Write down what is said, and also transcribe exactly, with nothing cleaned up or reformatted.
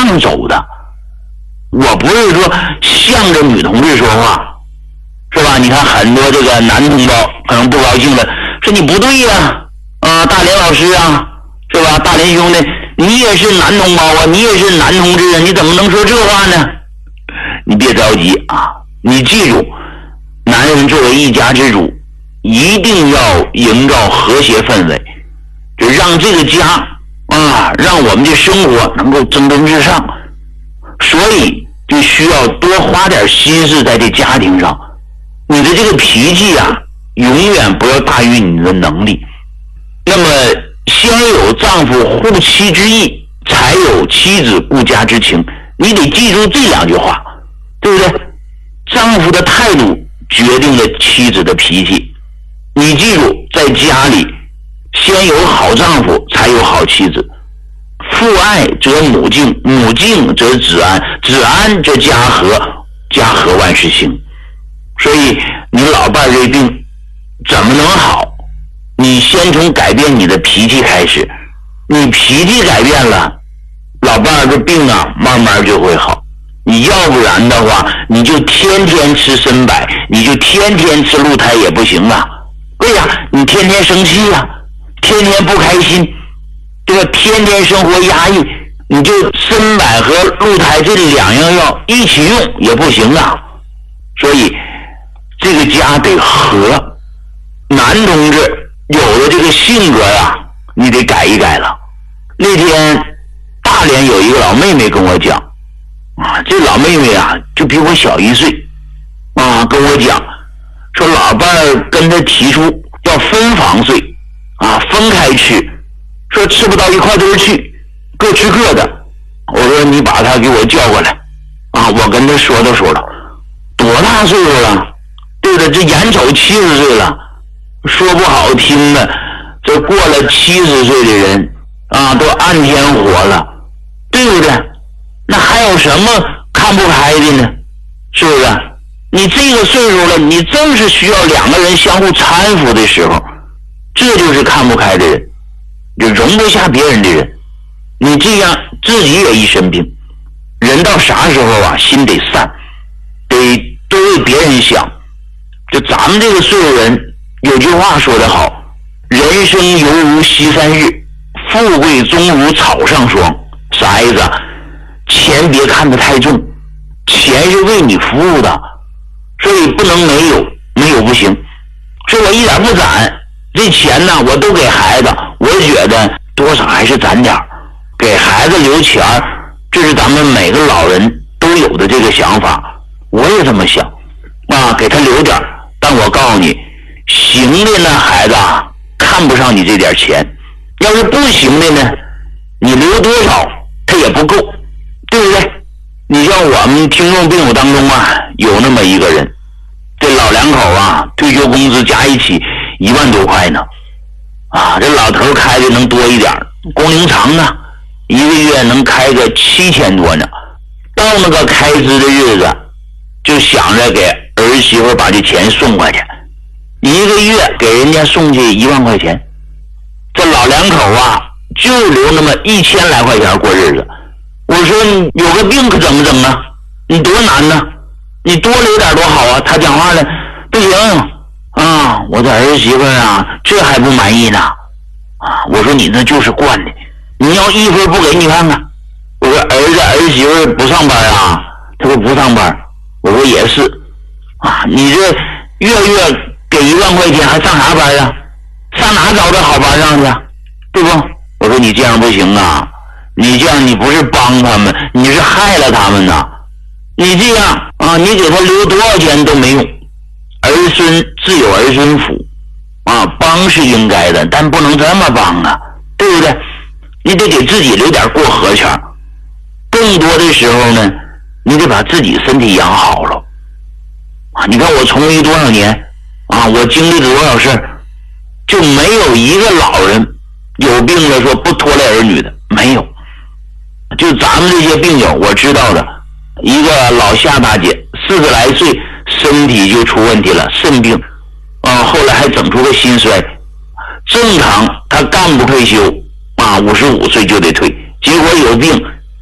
样走的。我不是说向着女同志说话，是吧？你看很多这个男同胞可能不高兴了，说你不对呀、啊，啊，大连老师啊，是吧？大连兄弟，你也是男同胞啊，你也是男同志啊，你怎么能说这话呢？你别着急啊，你记住，男人作为一家之主，一定要营造和谐氛围，就让这个家啊，让我们的生活能够蒸蒸日上。所以就需要多花点心思在这家庭上。你的这个脾气啊，永远不要大于你的能力。那么先有丈夫护妻之意，才有妻子顾家之情。你得记住这两句话，对不对？丈夫的态度决定了妻子的脾气。你记住，在家里先有好丈夫，才有好妻子。父爱则母敬，母敬则子安，子安则家和，家和万事兴。所以你老伴儿这病怎么能好？你先从改变你的脾气开始，你脾气改变了，老伴儿这病啊慢慢就会好。你要不然的话，你就天天吃参柏，你就天天吃鹿胎也不行啊。为啥？你天天生气呀、啊，天天不开心，对吧？天天生活压抑，你就参柏和鹿胎这两样药一起用也不行啊。所以这个家得和。男同志有了这个性格呀，你得改一改了。那天大连有一个老妹妹跟我讲啊，这老妹妹啊就比我小一岁啊，跟我讲说老伴儿跟他提出要分房睡啊，分开吃，说吃不到一块堆去，各吃各的。我说你把他给我叫过来啊，我跟他说道说道，多大岁数了？对的，这眼瞅七十岁了，说不好听的，这过了七十岁的人啊，都暗天活了，对不对？那还有什么看不开的呢？是不是？你这个岁数了，你正是需要两个人相互搀扶的时候，这就是看不开的人，就容不下别人的人。你这样自己也一身病，人到啥时候啊，心得散，得多为别人想。就咱们这个岁数人，有句话说得好，人生犹如西山日，富贵终如草上霜。啥意思啊？钱别看得太重，钱是为你服务的，所以不能没有，没有不行。所以我一点不攒，这钱呢我都给孩子，我觉得多少还是攒点，给孩子留钱，这是咱们每个老人都有的这个想法，我也这么想啊，给他留点。但我告诉你，行的呢孩子啊，看不上你这点钱，要是不行的呢，你留多少他也不够，对不对？你像我们听众病友当中啊，有那么一个人，这老两口啊，退休工资加一起一万多块呢，啊，这老头开的能多一点，工龄长啊，一个月能开个七千多呢。到那个开支的日子，就想着给儿媳妇把这钱送过去，一个月给人家送去一万块钱，这老两口啊，就留那么一千来块钱过日子。我说你有个病可怎么整啊？你多难呢？你多留点多好啊！他讲话了，不行啊！我的儿媳妇啊，这还不满意呢啊！我说你那就是惯的，你要一分不给你看看。我说儿子儿媳妇不上班啊？他说不上班。我说也是啊，你这月月给一万块钱还上啥班啊？上哪找这好班上去？对不？我说你这样不行啊！你这样你不是帮他们，你是害了他们呐！你这样啊，你给他留多少钱都没用，儿孙自有儿孙福啊，帮是应该的，但不能这么帮啊，对不对？你得给自己留点过河钱，更多的时候呢，你得把自己身体养好了啊！你看我从医多少年啊，我经历了多少事，就没有一个老人有病了说不拖累儿女的，没有。就咱们这些病友，我知道的，一个老夏大姐四十来岁身体就出问题了，肾病啊，后来还整出个心衰，正常她干部退休啊，五十五岁就得退，结果有病